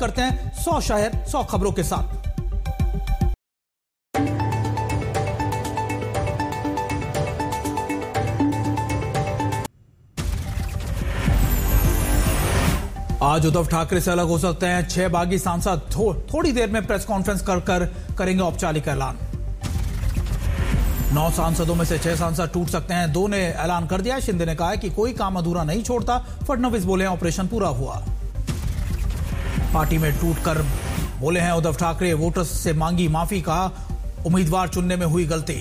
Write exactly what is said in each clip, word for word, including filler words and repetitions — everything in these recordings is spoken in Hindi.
करते हैं सौ शहर सौ खबरों के साथ। आज उद्धव ठाकरे से अलग हो सकते हैं छह बागी सांसद। थो, थोड़ी देर में प्रेस कॉन्फ्रेंस कर कर करेंगे औपचारिक ऐलान। नौ सांसदों में से छह सांसद टूट सकते हैं, दो ने ऐलान कर दिया। शिंदे ने कहा है कि कोई काम अधूरा नहीं छोड़ता। फडणवीस बोले हैं ऑपरेशन पूरा हुआ। पार्टी में टूटकर बोले हैं उद्धव ठाकरे, वोटर्स से मांगी माफी, कहा उम्मीदवार चुनने में हुई गलती।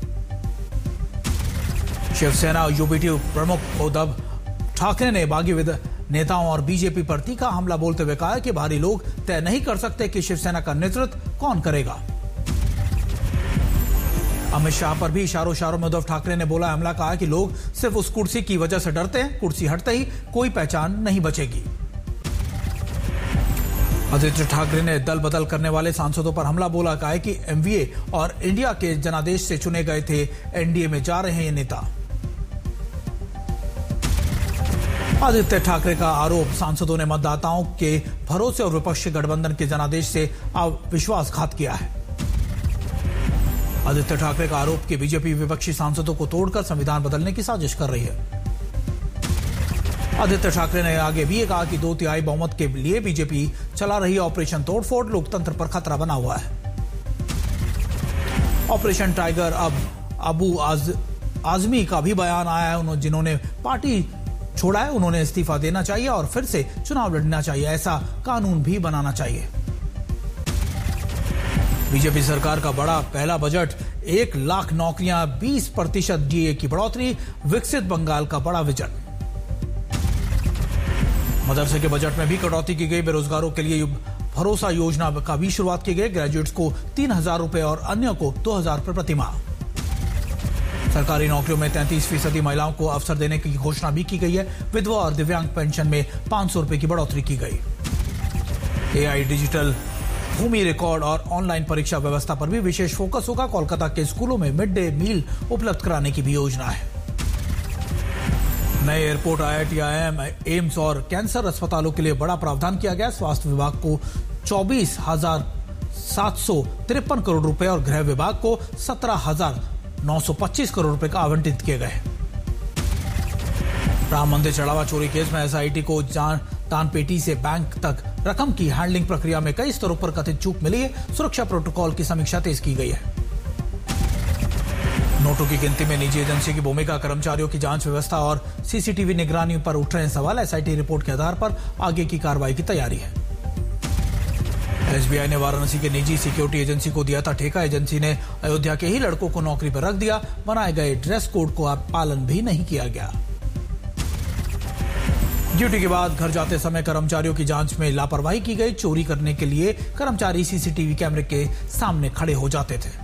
शिवसेना यूबीटी प्रमुख उद्धव ठाकरे ने बागी विद नेताओं और बीजेपी पर तीखा हमला बोलते हुए कहा कि बाहरी लोग तय नहीं कर सकते कि शिवसेना का नेतृत्व कौन करेगा। अमित शाह पर भी इशारों इशारों में उद्धव ठाकरे ने बोला हमला, कहा कि लोग सिर्फ उस कुर्सी की वजह से डरते हैं, कुर्सी हटते ही कोई पहचान नहीं बचेगी। आदित्य ठाकरे ने दल बदल करने वाले सांसदों पर हमला बोला, कहा कि एमवीए और इंडिया के जनादेश से चुने गए थे, एनडीए में जा रहे हैं ये नेता। आदित्य ठाकरे का आरोप, सांसदों ने मतदाताओं के भरोसे और विपक्षी गठबंधन के जनादेश से विश्वासघात किया है। आदित्य ठाकरे का आरोप कि बीजेपी विपक्षी सांसदों को तोड़कर संविधान बदलने की साजिश कर रही है। आदित्य ठाकरे ने आगे भी कहा कि दो तिहाई बहुमत के लिए बीजेपी चला रही ऑपरेशन तोड़फोड़ लोकतंत्र पर खतरा बना हुआ है। ऑपरेशन टाइगर अब अबू आज, आजमी का भी बयान आया है। उन्होंने जिन्होंने पार्टी छोड़ा है उन्होंने इस्तीफा देना चाहिए और फिर से चुनाव लड़ना चाहिए, ऐसा कानून भी बनाना चाहिए। बीजेपी सरकार का बड़ा पहला बजट, एक लाख नौकरियां, बीस प्रतिशत डीए की बढ़ोतरी, विकसित बंगाल का बड़ा विजन। मदरसे के बजट में भी कटौती की गई। बेरोजगारों के लिए भरोसा योजना का भी शुरुआत की गई। ग्रेजुएट्स को तीन हजार रुपए और अन्य को दो हजार रुपए प्रति माह। सरकारी नौकरियों में तैंतीस फीसदी महिलाओं को अवसर देने की घोषणा भी की गई है। विधवा और दिव्यांग पेंशन में पांच सौ रुपए की बढ़ोतरी की गई। एआई, डिजिटल भूमि रिकॉर्ड और ऑनलाइन परीक्षा व्यवस्था पर भी विशेष फोकस होगा। कोलकाता के स्कूलों में मिड डे मील उपलब्ध कराने की भी योजना है। नए एयरपोर्ट, आईआईटी, आईआईएम, एम्स और कैंसर अस्पतालों के लिए बड़ा प्रावधान किया गया। स्वास्थ्य विभाग को चौबीस हजार सात सौ तिरपन करोड़ रुपए और गृह विभाग को सत्रह हजार नौ सौ पच्चीस करोड़ रुपए का आवंटित किए गए। राम मंदिर चढ़ावा चोरी केस में एसआईटी को दान पेटी से बैंक तक रकम की हैंडलिंग प्रक्रिया में कई स्तरों पर कथित चूक मिली है। सुरक्षा प्रोटोकॉल की समीक्षा तेज की गई है। नोटों की गिनती में निजी एजेंसी की भूमिका, कर्मचारियों की जांच व्यवस्था और सीसीटीवी निगरानी पर उठ रहे हैं सवाल। एसआईटी रिपोर्ट के आधार पर आगे की कार्रवाई की तैयारी है। एसबीआई ने वाराणसी के निजी सिक्योरिटी एजेंसी को दिया था ठेका। एजेंसी ने अयोध्या के ही लड़कों को नौकरी पर रख दिया। बनाए गए ड्रेस कोड को पालन भी नहीं किया गया। ड्यूटी के बाद घर जाते समय कर्मचारियों की जांच में लापरवाही की गई। चोरी करने के लिए कर्मचारी सीसीटीवी कैमरे के सामने खड़े हो जाते थे।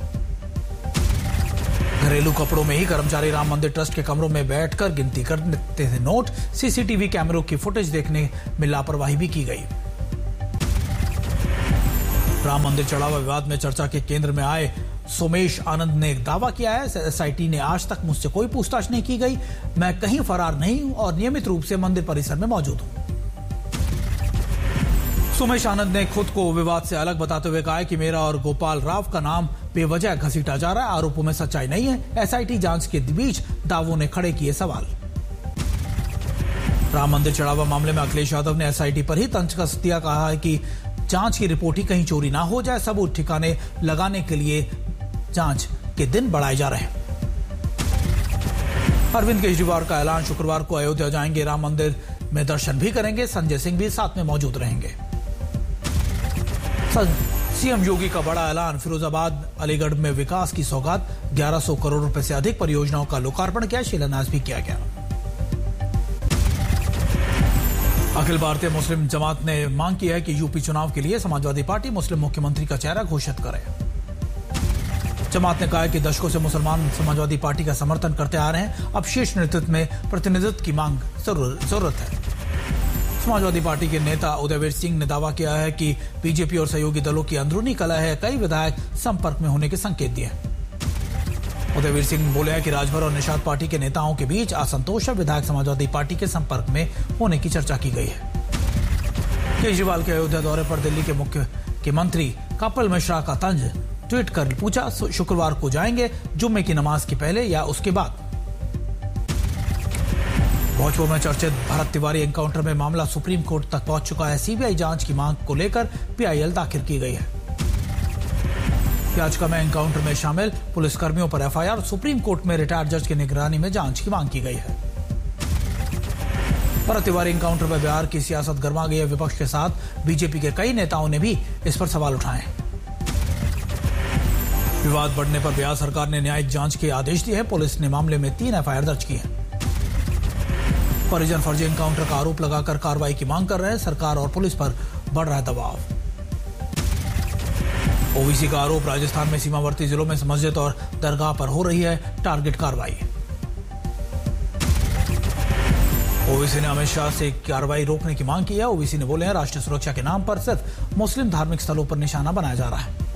घरेलू कपड़ों में ही कर्मचारी राम मंदिर ट्रस्ट के कमरों में बैठकर गिनती करते थे नोट। सीसीटीवी कैमरों की फुटेज देखने में लापरवाही भी की गई। राम मंदिर चढ़ावा विवाद में चर्चा के केंद्र में आए सोमेश आनंद ने दावा किया है, एसआईटी ने आज तक मुझसे कोई पूछताछ नहीं की गई। मैं कहीं फरार नहीं हूं और नियमित रूप से मंदिर परिसर में मौजूद हूं। सोमेश आनंद ने खुद को विवाद से अलग बताते हुए कहा कि मेरा और गोपाल राव का नाम बेवजह घसीटा जा रहा है। आरोपों में सच्चाई नहीं है। एसआईटी जांच के बीच दावों ने खड़े किए सवाल। राम मंदिर चढ़ावा मामले में अखिलेश यादव ने एसआईटी पर ही तंज कस दिया। कहा है कि जांच की रिपोर्ट ही कहीं चोरी ना हो जाए। सबूत ठिकाने लगाने के लिए जांच के दिन बढ़ाए जा रहे हैं। अरविंद केजरीवाल का ऐलान, शुक्रवार को अयोध्या जाएंगे, राम मंदिर में दर्शन भी करेंगे। संजय सिंह भी साथ में मौजूद रहेंगे। सीएम योगी का बड़ा ऐलान, फिरोजाबाद अलीगढ़ में विकास की सौगात, ग्यारह सौ करोड़ रुपए से अधिक परियोजनाओं का लोकार्पण किया, शिलान्यास भी किया गया। अखिल भारतीय मुस्लिम जमात ने मांग की है कि यूपी चुनाव के लिए समाजवादी पार्टी मुस्लिम मुख्यमंत्री का चेहरा घोषित करे। जमात ने कहा है कि दशकों से मुसलमान समाजवादी पार्टी का समर्थन करते आ रहे हैं। अब शीर्ष नेतृत्व में प्रतिनिधित्व की मांग जरूरत है। समाजवादी पार्टी के नेता उदयवीर सिंह ने दावा किया है कि बीजेपी और सहयोगी दलों की अंदरूनी कलह है। कई विधायक संपर्क में होने के संकेत दिए। उदयवीर सिंह बोले हैं कि राजभर और निषाद पार्टी के नेताओं के बीच असंतोष है। विधायक समाजवादी पार्टी के संपर्क में होने की चर्चा की गई है। केजरीवाल के अयोध्या दौरे पर दिल्ली के मुख्यमंत्री कपिल मिश्रा का तंज ट्वीट कर पूछा, शुक्रवार को जाएंगे जुम्मे की नमाज के पहले या उसके बाद। भोजपुर में चर्चित भरत तिवारी एनकाउंटर में मामला सुप्रीम कोर्ट तक पहुंच चुका है। सीबीआई जांच की मांग को लेकर पीआईएल दाखिल की गई है। याचिका में एनकाउंटर में शामिल पुलिसकर्मियों पर एफआईआर, सुप्रीम कोर्ट में रिटायर्ड जज की निगरानी में जांच की मांग की गई है। भरत तिवारी एनकाउंटर में बिहार की सियासत गर्मा गई है। विपक्ष के साथ बीजेपी के कई नेताओं ने भी इस पर सवाल उठाए। विवाद बढ़ने पर बिहार सरकार ने न्यायिक जांच के आदेश दिए हैं। पुलिस ने मामले में तीन एफआईआर दर्ज की है। परिजन फर्जी एनकाउंटर का आरोप लगाकर कार्रवाई की मांग कर रहे हैं। सरकार और पुलिस पर बढ़ रहा है दबाव। ओबीसी का आरोप, राजस्थान में सीमावर्ती जिलों में मस्जिद और दरगाह पर हो रही है टारगेट कार्रवाई। ओबीसी ने अमित शाह से कार्रवाई रोकने की मांग की है। ओबीसी ने बोले हैं, राष्ट्रीय सुरक्षा के नाम पर सिर्फ मुस्लिम धार्मिक स्थलों पर निशाना बनाया जा रहा है।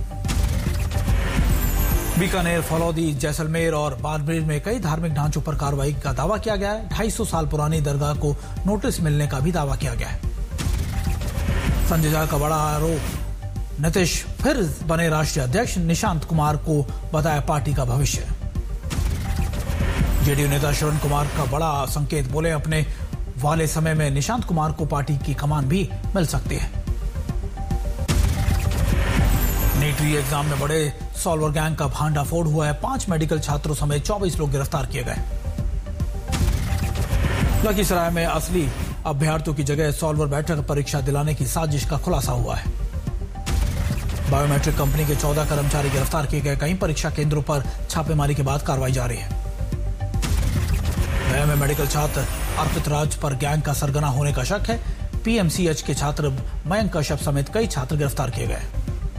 बीकानेर, फलौदी, जैसलमेर और बाड़मेर में कई धार्मिक ढांचों पर कार्रवाई का दावा किया गया है। ढाई सौ साल पुरानी दरगाह को नोटिस मिलने का भी दावा किया गया है। संजय झा का बड़ा आरोप, नीतीश फिर बने राष्ट्रीय अध्यक्ष, निशांत कुमार को बताया पार्टी का भविष्य। जेडीयू नेता श्रवण कुमार का बड़ा संकेत, बोले अपने वाले समय में निशांत कुमार को पार्टी की कमान भी मिल सकती है। नीट री एग्जाम में बड़े सॉल्वर गैंग का भांडाफोड़ हुआ है। पांच मेडिकल छात्रों समेत चौबीस लोग गिरफ्तार किए गए। लखीसराय में असली अभ्यर्थियों की जगह सॉल्वर बैठक परीक्षा दिलाने की साजिश का खुलासा हुआ है। बायोमेट्रिक कंपनी के चौदह कर्मचारी गिरफ्तार किए गए। कई परीक्षा केंद्रों पर छापेमारी के बाद कार्रवाई जारी है। गया में मेडिकल छात्र अर्पित राज पर गैंग का सरगना होने का शक है। पीएमसीएच के छात्र मयंक कश्यप समेत कई छात्र गिरफ्तार किए गए।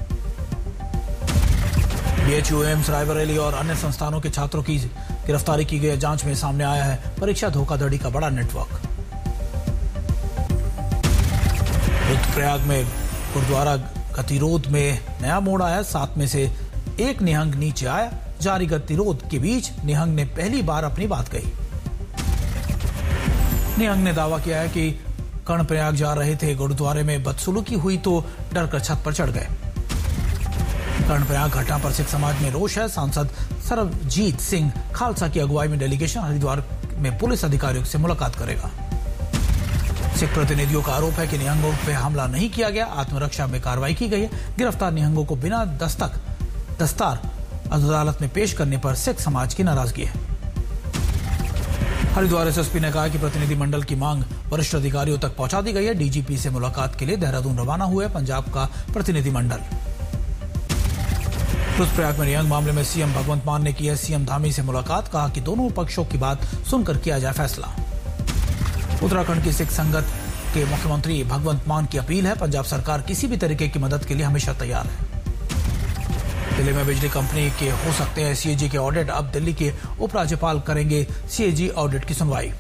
बीएचयू, एम्स, रायबरेली और अन्य संस्थानों के छात्रों की गिरफ्तारी की गई। जांच में सामने आया है परीक्षा धोखाधड़ी का बड़ा नेटवर्क। रुद्रप्रयाग में गुरुद्वारा गतिरोध में नया मोड़ आया। सात में से एक निहंग नीचे आया। जारी गतिरोध के बीच निहंग ने पहली बार अपनी बात कही। निहंग ने दावा किया है कि कर्णप्रयाग जा रहे थे, गुरुद्वारे में बदसलूकी हुई तो डरकर छत पर चढ़ गए। कर्णप्रयाग घटना पर सिख समाज में रोष है। सांसद सरबजीत सिंह खालसा की अगुवाई में डेलीगेशन हरिद्वार में पुलिस अधिकारियों से मुलाकात करेगा। सिख प्रतिनिधियों का आरोप है कि निहंगों पर हमला नहीं किया गया, आत्मरक्षा में कार्रवाई की गई है। गिरफ्तार निहंगों को बिना दस्तक दस्तार अदालत में पेश करने पर सिख समाज की नाराजगी है। हरिद्वार एसएसपी ने कहा कि प्रतिनिधि मंडल की मांग वरिष्ठ अधिकारियों तक पहुंचा दी गई है। डीजीपी से मुलाकात के लिए देहरादून रवाना हुए पंजाब का प्रतिनिधि मंडल। रुद्रप्रयाग में निहंग मामले में सीएम भगवंत मान ने की है सीएम धामी से मुलाकात। कहा कि दोनों पक्षों की बात सुनकर किया जाए फैसला। उत्तराखंड की सिख संगत के मुख्यमंत्री भगवंत मान की अपील है, पंजाब सरकार किसी भी तरीके की मदद के लिए हमेशा तैयार है। दिल्ली में बिजली कंपनी के हो सकते हैं सीएजी के ऑडिट। अब दिल्ली के उपराज्यपाल करेंगे सीएजी ऑडिट की सुनवाई।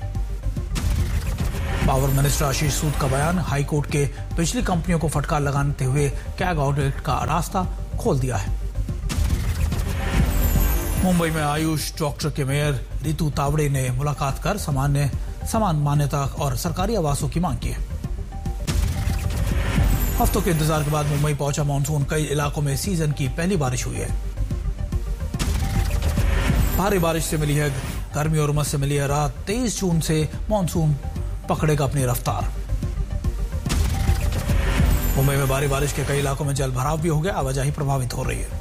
पावर मिनिस्टर आशीष सूद का बयान, हाईकोर्ट के बिजली कंपनियों को फटकार लगाते हुए कैग ऑडिट का रास्ता खोल दिया है। मुंबई में आयुष डॉक्टर के मेयर रितु तावड़े ने मुलाकात कर सामान्य समान मान्यता और सरकारी आवासों की मांग की है। हफ्तों के इंतजार के बाद मुंबई पहुंचा मानसून। कई इलाकों में सीजन की पहली बारिश हुई है। भारी बारिश से मिली है गर्मी और उमस से मिली है राहत। तेईस जून से मानसून पकड़ेगा अपनी रफ्तार। मुंबई में भारी बारिश के कई इलाकों में जल भराव भी हो गया। आवाजाही प्रभावित हो रही है।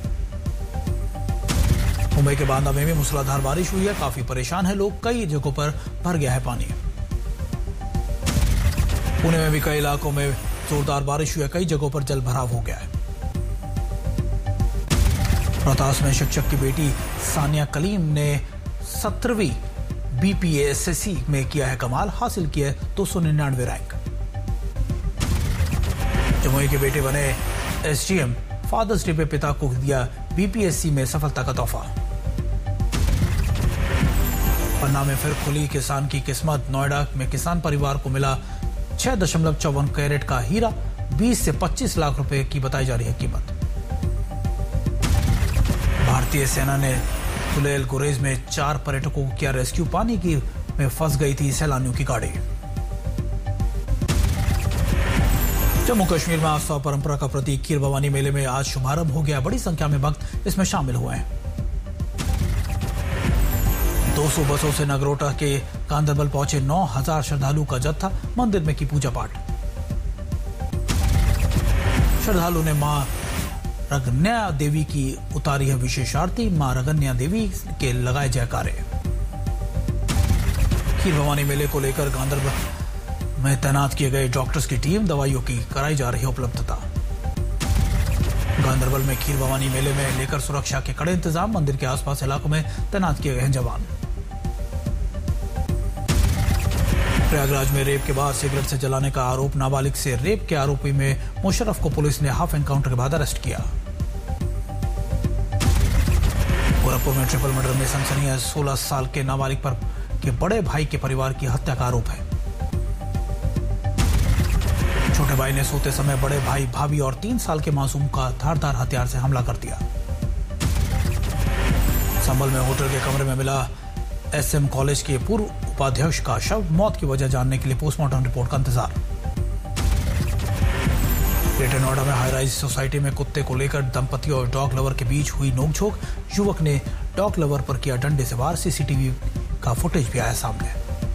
मुंबई के बांदा में भी मूसलाधार बारिश हुई है। काफी परेशान है लोग। कई जगहों पर भर गया है पानी। पुणे में भी कई इलाकों में जोरदार बारिश हुई है। कई जगहों पर जल भराव हो गया है। रोहतास में शिक्षक की बेटी सानिया कलीम ने सत्रहवीं बीपीएससी में किया है कमाल। हासिल किया दो सौ निन्यानवे रैंक। जमुई के बेटे बने एसडीएम। फादर्स डे पे पिता को दिया बीपीएससी में सफलता का तोहफा। पन्ना में फिर खुली किसान की किस्मत। नोएडा में किसान परिवार को मिला छह दशमलव चौवन कैरेट का हीरा। बीस से पच्चीस लाख रुपए की बताई जा रही है कीमत। भारतीय सेना ने तुलेल गुरेज में चार पर्यटकों को किया रेस्क्यू। पानी की में फंस गई थी सैलानियों की गाड़ी। जम्मू कश्मीर में आस्था और परंपरा का प्रतीक खीर भवानी मेले में आज शुभारंभ हो गया। बड़ी संख्या में भक्त इसमें शामिल हुए हैं। दो सौ बसों से नगरोटा के गांधरबल पहुंचे नौ हजार श्रद्धालु का जत्था। मंदिर में की पूजा पाठ। श्रद्धालु ने मां रगन्या देवी की उतारी है विशेष आरती। मां रगन्या देवी के लगाए जयकारे। खीर भवानी मेले को लेकर गांधरबल में तैनात किए गए डॉक्टर्स की टीम। दवाइयों की कराई जा रही है उपलब्धता। गांधरबल में खीर भवानी मेले में लेकर सुरक्षा के कड़े इंतजाम। मंदिर के आसपास इलाकों में तैनात किए गए हैं जवान। प्रयागराज में रेप के बाद सिगरेट से जलाने का आरोप। नाबालिग से रेप के आरोपी में मुशर्रफ को पुलिस ने हाफ एनकाउंटर के बाद अरेस्ट किया। गोरखपुर में ट्रिपल मर्डर में सनसनी है। सोलह साल के नाबालिग पर के बड़े भाई के परिवार की हत्या का आरोप है। छोटे भाई ने सोते समय बड़े भाई, भाभी और तीन साल के मासूम का धारदार हथियार से हमला कर दिया। संभल में होटल के कमरे में मिला एसएम कॉलेज के पूर्व उपाध्यक्ष का शव। मौत की वजह जानने के लिए पोस्टमार्टम रिपोर्ट का इंतजार। ग्रेटर नोएडा में हाई राइज सोसाइटी में कुत्ते को लेकर दंपति और डॉग लवर के बीच हुई नोकझोंक। युवक ने डॉग लवर पर किया डंडे से वार। सीसीटीवी का फुटेज भी आया सामने।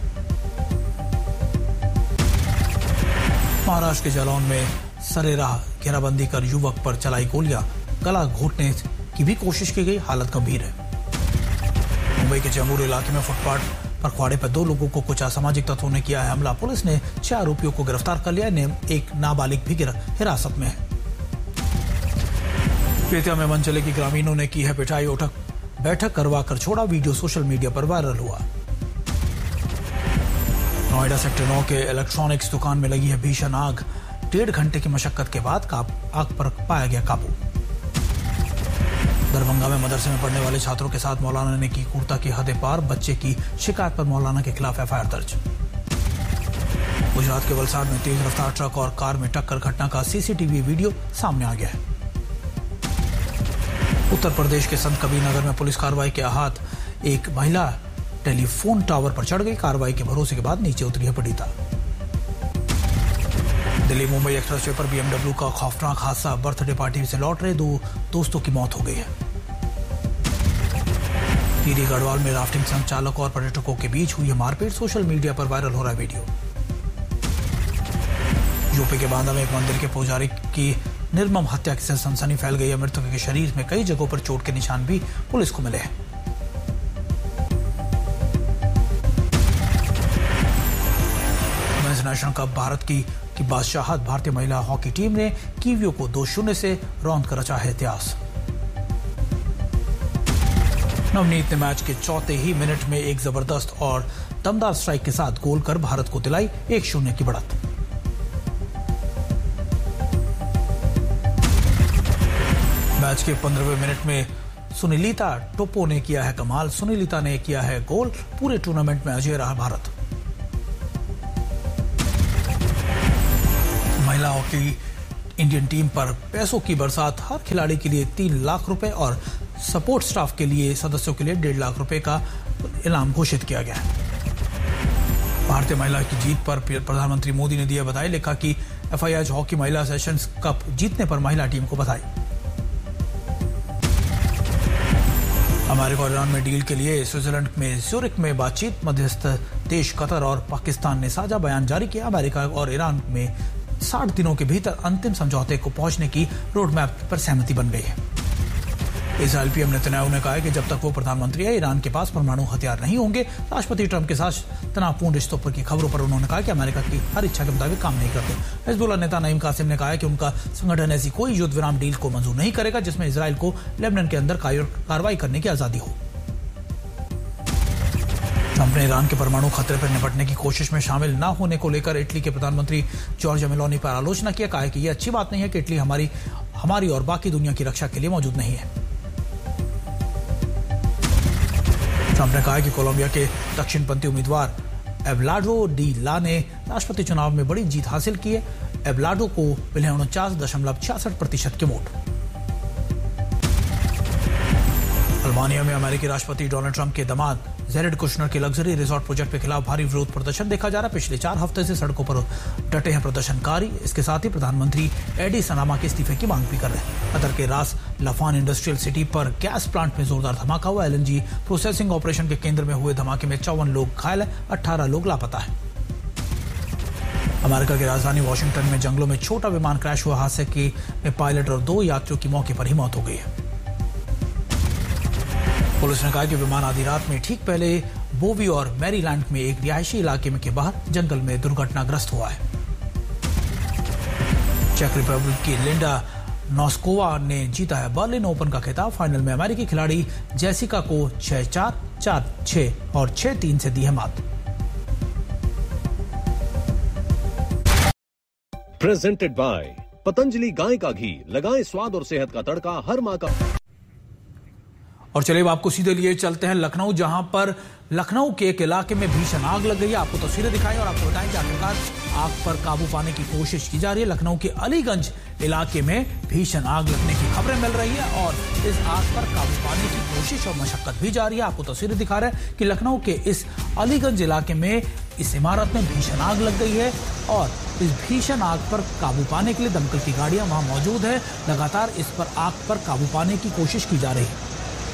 महाराष्ट्र के जालौन में सरेराह घेराबंदी कर युवक पर चलाई गोलियां। गला घोटने की भी कोशिश की गई। हालत गंभीर है। मुंबई के चेंबूर इलाके में फुटपाथ पर खुआड़े पर दो लोगों को कुछ असामाजिक तत्वों ने किया है हमला। पुलिस ने छह आरोपियों को गिरफ्तार कर लिया। एक नाबालिग भी हिरासत में है। बेतिया में मनचले की ग्रामीणों ने की है पिटाई। उठक बैठक करवा कर छोड़ा। वीडियो सोशल मीडिया पर वायरल हुआ। नोएडा सेक्टर नौ के इलेक्ट्रॉनिक्स दुकान में लगी है भीषण आग। डेढ़ घंटे की मशक्कत के बाद आग पर पाया गया काबू। दरभंगा में मदरसे में पढ़ने वाले छात्रों के साथ मौलाना ने की क्रूरता की हदें पार। बच्चे की शिकायत पर मौलाना के खिलाफ एफआईआर दर्ज। गुजरात के वलसाड में तेज रफ्तार ट्रक और कार में टक्कर घटना का सीसीटीवी वीडियो सामने आ गया है। उत्तर प्रदेश के संत कबीर नगर में पुलिस कार्रवाई के आहत एक महिला टेलीफोन टावर पर चढ़ गई। कार्रवाई के भरोसे के बाद नीचे उतरी है पीड़िता। दिल्ली मुंबई एक्सप्रेसवे पर बीएमडब्ल्यू का खौफनाक हादसा। बर्थडे पार्टी से लौट रहे दो दोस्तों की मौत हो गई है। टीडी गढ़वाल में राफ्टिंग संचालक और पर्यटकों के बीच हुई है मारपीट। सोशल मीडिया पर वायरल हो रहा है वीडियो। यूपी के बांदा में एक मंदिर के पुजारी की निर्मम हत्या से सनसनी फैल गई है। मृतक के शरीर में कई जगहों पर चोट के निशान भी पुलिस को मिले हैं। नेशनल कप भारत की की बादशाहत। भारतीय महिला हॉकी टीम ने कीवियों को दो शून्य से रौंद कर रचा है इतिहास। नवनीत ने मैच के चौथे ही मिनट में एक जबरदस्त और दमदार स्ट्राइक के साथ गोल कर भारत को दिलाई एक शून्य की बढ़त। मैच के पंद्रहवें मिनट में सुनीलिता टोप्पो ने किया है कमाल। सुनीलिता ने किया है गोल। पूरे टूर्नामेंट में अजय रहा भारत। महिला हॉकी इंडियन टीम पर पैसों की बरसात। हर खिलाड़ी के लिए तीन लाख रुपए और सपोर्ट स्टाफ के लिए सदस्यों के लिए डेढ़ लाख रुपए का इनाम घोषित किया गया है। भारतीय महिला की जीत पर प्रधानमंत्री मोदी ने दिया बधाई। लिखा कि एफआईएच हॉकी महिला सेशंस कप जीतने पर महिला टीम को बधाई। अमेरिका और ईरान में डील के लिए स्विट्जरलैंड में ज्यूरिख में बातचीत। मध्यस्थ देश कतर और पाकिस्तान ने साझा बयान जारी किया। अमेरिका और ईरान में साठ दिनों के भीतर अंतिम समझौते को पहुंचने की रोडमैप पर सहमति बन गई है। इजरायल पीएम नेतन्याहू ने कहा है कि जब तक वो प्रधानमंत्री है ईरान के पास परमाणु हथियार नहीं होंगे। राष्ट्रपति ट्रंप के साथ तनावपूर्ण रिश्तों पर की खबरों पर उन्होंने कहा कि अमेरिका की हर इच्छा के मुताबिक काम नहीं करते। हिजबुल्लाह नेता नईम कासिम ने कहा है कि उनका संगठन ऐसी कोई युद्ध विराम डील को मंजूर नहीं करेगा जिसमें इजरायल को लेबनान के अंदर कार्रवाई करने की आजादी हो। ट्रंप ने ईरान के परमाणु खतरे पर निपटने की कोशिश में शामिल न होने को लेकर इटली के प्रधानमंत्री जॉर्जिया मेलोनी पर आलोचना किया। कहा कि यह अच्छी बात नहीं है कि इटली हमारी हमारी और बाकी दुनिया की रक्षा के लिए मौजूद नहीं है। ट्रंप ने कहा कि कोलंबिया के दक्षिणपंथी उम्मीदवार एबलार्डो डी ला ने राष्ट्रपति चुनाव में बड़ी जीत हासिल की है। एबलार्डो को मिले उनचास दशमलव छियासठ प्रतिशत के वोट। अल्बानिया में अमेरिकी राष्ट्रपति डोनाल्ड ट्रंप के दामाद जेरेड कुशनर के लग्जरी रिजॉर्ट प्रोजेक्ट के खिलाफ भारी विरोध प्रदर्शन देखा जा रहा है। पिछले चार हफ्ते से सड़कों पर डटे हैं प्रदर्शनकारी। इसके साथ ही प्रधानमंत्री एडी सनामा के इस्तीफे की मांग भी कर रहे हैं। कतर के रास लफान इंडस्ट्रियल सिटी पर गैस प्लांट में जोरदार धमाका हुआ। एलएनजी प्रोसेसिंग ऑपरेशन के केंद्र में हुए धमाके में चौवन लोग घायल हैं, अठारह लोग लापता हैं। अमेरिका की राजधानी वॉशिंगटन में जंगलों में छोटा विमान क्रैश हुआ। हादसे की पायलट और दो यात्रियों की मौके पर ही मौत हो गई है। पुलिस ने कहा कि विमान आधी रात में ठीक पहले बोवी और मैरीलैंड में एक रिहायशी इलाके में के बाहर जंगल में दुर्घटनाग्रस्त हुआ है। चेक रिपब्लिक की लिंडा नॉस्कोवा ने जीता है बर्लिन ओपन का खिताब। फाइनल में अमेरिकी खिलाड़ी जेसिका को छह चार, चार छह और छह तीन से दी है मात। प्रेजेंटेड बाय पतंजलि गाय का घी, लगाएं स्वाद और सेहत का तड़का हर माह का। और चलिए अब आपको सीधे लिए चलते हैं लखनऊ, जहां पर लखनऊ के एक इलाके में भीषण आग लग गई है। आपको तस्वीरें दिखाई और आपको बताएं कि आखिरकार आग पर काबू पाने की कोशिश की जा रही है। लखनऊ के अलीगंज इलाके में भीषण आग लगने की खबरें मिल रही है और इस आग पर काबू पाने की कोशिश और मशक्कत भी जारी है। आपको तस्वीरें दिखा रहे हैं कि लखनऊ के इस अलीगंज इलाके में इस इमारत में भीषण आग लग गई है और इस भीषण आग पर काबू पाने के लिए दमकल की गाड़ियां वहां मौजूद है। लगातार इस पर आग पर काबू पाने की कोशिश की जा रही है।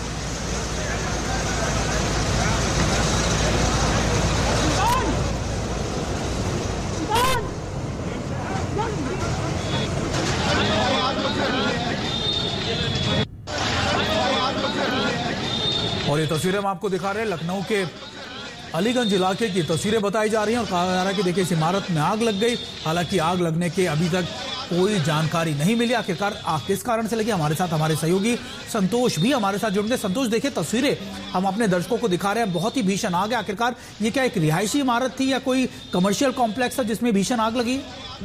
और ये तस्वीरें हम आपको दिखा रहे हैं लखनऊ के अलीगंज इलाके की तस्वीरें बताई जा रही हैं और कहा जा रहा है कि देखिए इस इमारत में आग लग गई। हालांकि आग लगने के अभी तक कोई जानकारी नहीं मिली। आखिरकार आग किस कारण से लगी, हमारे साथ हमारे सहयोगी संतोष भी हमारे साथ जुड़ गए। संतोष, देखिए तस्वीरें हम अपने दर्शकों को दिखा रहे हैं, बहुत ही भीषण आग है। आखिरकार ये क्या एक रिहायशी इमारत थी या कोई कमर्शियल कॉम्प्लेक्स है जिसमें भीषण आग लगी?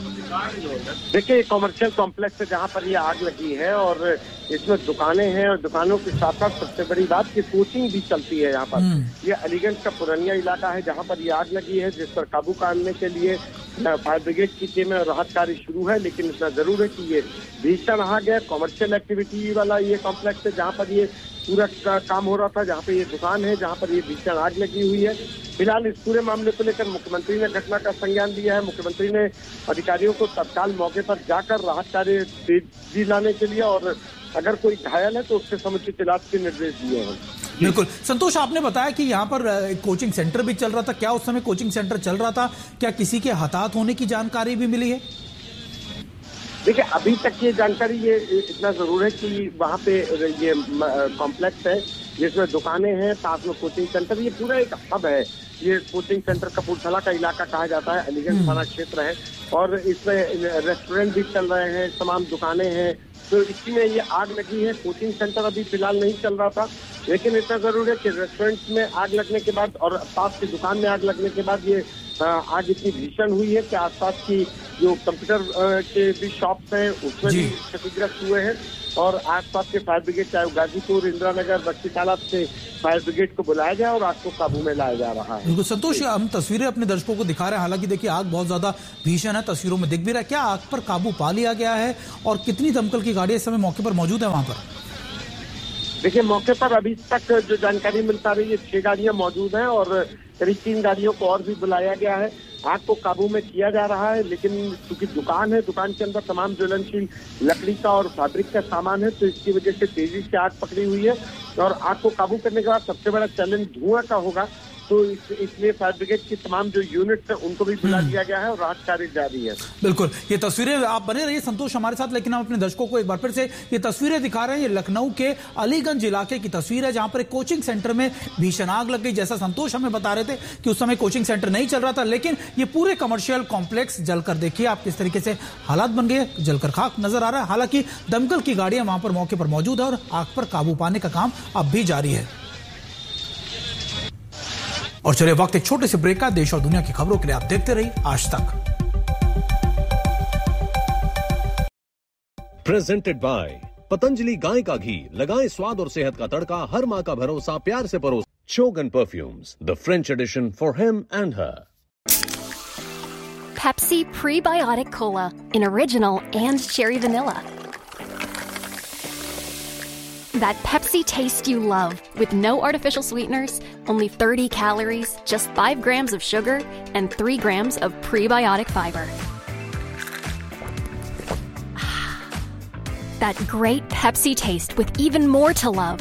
देखिए कमर्शियल कॉम्प्लेक्स है जहाँ पर ये आग लगी है और इसमें दुकानें हैं और दुकानों के साथ साथ सबसे बड़ी बात की कोचिंग भी चलती है यहाँ पर। ये अलीगंज का पुरानिया इलाका है जहाँ पर ये आग लगी है, जिस पर काबू पाने के लिए फायर ब्रिगेड की टीमें राहत कार्य शुरू है। लेकिन इतना जरूर है कि ये भीषण आग है। कॉमर्शियल एक्टिविटी वाला ये कॉम्प्लेक्स है जहाँ पर ये पूरा का, काम हो रहा था, जहाँ पे ये दुकान है, जहाँ पर ये भीषण आग लगी हुई है। फिलहाल इस पूरे मामले को लेकर मुख्यमंत्री ने घटना का संज्ञान लिया है। मुख्यमंत्री ने अधिकारियों को तत्काल मौके पर जाकर राहत कार्य तेजी लाने के लिए और अगर कोई घायल है तो उसके समुचित इलाज के निर्देश दिए हैं। बिल्कुल संतोष, आपने बताया कि यहाँ पर एक कोचिंग सेंटर भी चल रहा था। क्या उस समय कोचिंग सेंटर चल रहा था? क्या किसी के हताहत होने की जानकारी भी मिली है? देखिए अभी तक ये जानकारी ये इतना जरूर है कि वहाँ पे ये कॉम्प्लेक्स है जिसमें दुकानें हैं, साथ में कोचिंग सेंटर, ये पूरा एक हब है। ये कोचिंग सेंटर कपूरथला का इलाका कहा जाता है, अलीगंज थाना क्षेत्र है और इसमें रेस्टोरेंट भी चल रहे हैं, तमाम दुकानें हैं। तो इसी में ये आग लगी है। कोचिंग सेंटर अभी फिलहाल नहीं चल रहा था, लेकिन इतना जरूर है कि रेस्टोरेंट में आग लगने के बाद और पास की दुकान में आग लगने के बाद ये आग इतनी भीषण हुई है कि आसपास की जो कंप्यूटर के भी शॉप्स हैं उसमें भी क्षतिग्रस्त हुए हैं और आसपास के फायर ब्रिगेड, चाहे गाजीपुर, इंदिरा नगर, बस्ती तालाब से फायर ब्रिगेड को बुलाया गया और आग को काबू में लाया जा रहा है। बिल्कुल संतोष, हम तस्वीरें अपने दर्शकों को दिखा रहे हैं। हालांकि देखिए आग बहुत ज्यादा भीषण है, तस्वीरों में दिख भी रहा है। क्या आग पर काबू पा लिया गया है और कितनी दमकल की गाड़ियां इस समय मौके पर मौजूद है वहां पर? देखिए मौके पर अभी तक जो जानकारी मिल पा रही है छह गाड़ियां मौजूद हैं और करीब तीन गाड़ियों को और भी बुलाया गया है। आग को काबू में किया जा रहा है, लेकिन क्योंकि दुकान है, दुकान के अंदर तमाम ज्वलनशील लकड़ी का और फैब्रिक का सामान है, तो इसकी वजह से तेजी से आग पकड़ी हुई है और आग को काबू करने के बाद सबसे बड़ा चैलेंज धुआं का होगा। तो इस, इसलिए फायर ब्रिगेड की तमाम जो यूनिट्स हैं उनको भी बुला दिया गया है और राहत कार्य जारी है। बिल्कुल, ये तस्वीरें आप बने रहिए संतोष हमारे साथ, लेकिन हम अपने दर्शकों को एक बार फिर से ये तस्वीरें दिखा रहे हैं। ये लखनऊ के अलीगंज इलाके की तस्वीर है जहां पर एक कोचिंग सेंटर में भीषण आग लग गई। जैसा संतोष हमें बता रहे थे कि उस समय कोचिंग सेंटर नहीं चल रहा था, लेकिन ये पूरे कमर्शियल कॉम्प्लेक्स जलकर देखिए आप किस तरीके से हालात बन गए, जलकर खाक नजर आ रहा है। हालांकि दमकल की गाड़ियां वहां पर मौके पर मौजूद है और आग पर काबू पाने का काम अब भी जारी है। और चलिए वक्त एक छोटे से ब्रेक का। देश और दुनिया की खबरों के लिए आप देखते रहिए आज तक। प्रेजेंटेड बाय पतंजलि गाय का घी, लगाएं स्वाद और सेहत का तड़का हर माह का भरोसा, प्यार से परोस। Shogun Perfumes, the French edition for him and her. Pepsi Prebiotic Cola in original and cherry vanilla. That Pepsi taste you love, with no artificial sweeteners, only thirty calories, just five grams of sugar, and three grams of prebiotic fiber. That great Pepsi taste with even more to love.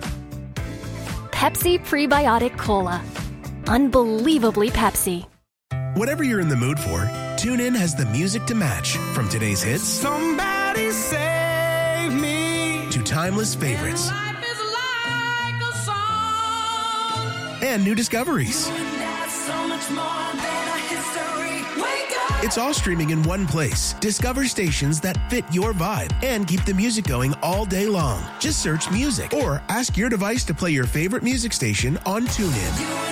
Pepsi Prebiotic Cola. Unbelievably Pepsi. Whatever you're in the mood for, TuneIn has the music to match. From today's hits, Somebody save me, to timeless favorites, life is like a song. and new discoveries. That's so much more than a history. Wake up. It's all streaming in one place. Discover stations that fit your vibe and keep the music going all day long. Just search music or ask your device to play your favorite music station on TuneIn.